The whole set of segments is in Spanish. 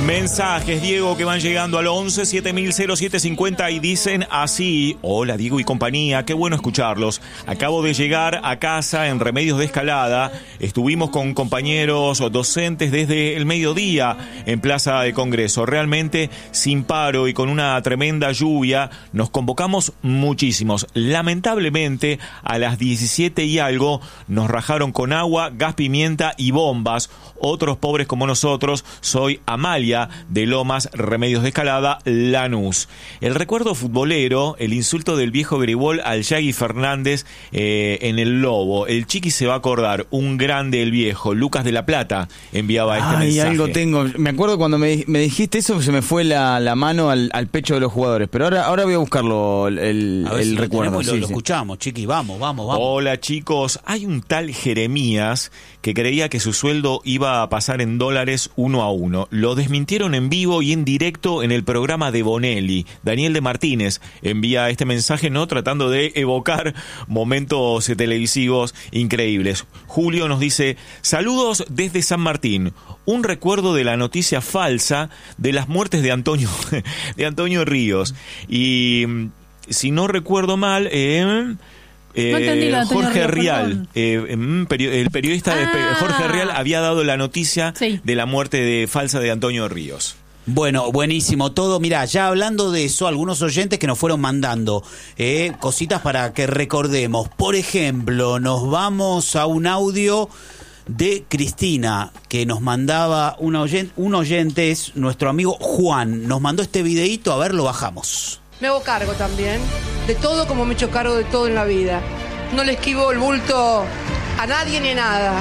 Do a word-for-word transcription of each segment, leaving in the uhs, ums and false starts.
Mensajes, Diego, que van llegando al once siete mil cero siete cincuenta y dicen así: hola Diego y compañía, qué bueno escucharlos. Acabo de llegar a casa en Remedios de Escalada. Estuvimos con compañeros docentes desde el mediodía en Plaza de Congreso. Realmente sin paro y con una tremenda lluvia. Nos convocamos muchísimos. Lamentablemente a las diecisiete y algo nos rajaron con agua, gas pimienta y bombas. Otros pobres como nosotros. Soy Amalia de Lomas, Remedios de Escalada, Lanús. El recuerdo futbolero, el insulto del viejo Gribol al Yagui Fernández eh, en el Lobo. El Chiqui se va a acordar, un grande el viejo. Lucas de la Plata enviaba este Ay, mensaje. Algo tengo. Me acuerdo cuando me, me dijiste eso, se me fue la, la mano al, al pecho de los jugadores. Pero ahora, ahora voy a buscarlo, el, el, a el si recuerdo. Lo, sí, lo, sí. lo escuchamos, Chiqui, vamos, vamos, vamos. Hola chicos, hay un tal Jeremías que creía que su sueldo iba a pasar en dólares uno a uno. Lo desmintieron en vivo y en directo en el programa de Bonelli. Daniel de Martínez envía este mensaje, no tratando de evocar momentos televisivos increíbles. Julio nos dice: saludos desde San Martín. Un recuerdo de la noticia falsa de las muertes de Antonio de Antonio Ríos. Y si no recuerdo mal, eh, Eh, no entendí la Jorge Rial, eh, el periodista ah. de Jorge Rial había dado la noticia sí. de la muerte de, falsa de Antonio Ríos. Bueno, buenísimo todo. Mirá, ya hablando de eso, algunos oyentes que nos fueron mandando eh, cositas para que recordemos. Por ejemplo, nos vamos a un audio de Cristina, que nos mandaba un oyente, un oyente es nuestro amigo Juan. Nos mandó este videíto, a ver, lo bajamos. Me hago cargo también de todo, como me he hecho cargo de todo en la vida. No le esquivo el bulto a nadie ni a nada.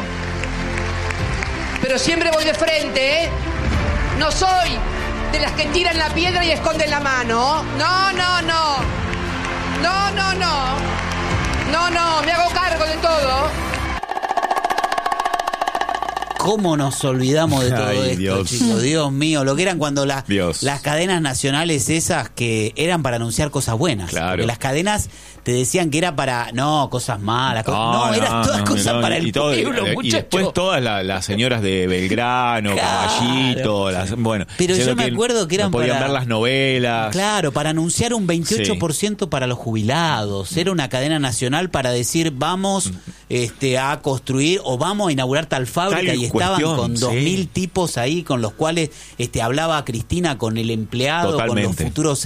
Pero siempre voy de frente, ¿eh? No soy de las que tiran la piedra y esconden la mano. No, no, no. No, no, no. No, no, me hago cargo de todo. ¿Cómo nos olvidamos de todo Ay, esto, Dios. chicos? Dios mío, lo que eran cuando la, Dios. las cadenas nacionales esas que eran para anunciar cosas buenas. Claro. Porque las cadenas te decían que era para, no, cosas malas. Co- no, no, eran todas no, cosas no, para el y todo- pueblo, y muchachos. después todas la- las señoras de Belgrano, Claro. Caballito, las, bueno. Pero yo diciendo me acuerdo que eran no podían para- ver las novelas. Claro, para anunciar un veintiocho por ciento para los jubilados. Era una cadena nacional para decir, vamos este, a construir o vamos a inaugurar tal fábrica. Tal Y estaban cuestión, con dos sí. mil tipos ahí con los cuales este, hablaba Cristina con el empleado, Totalmente. con los futuros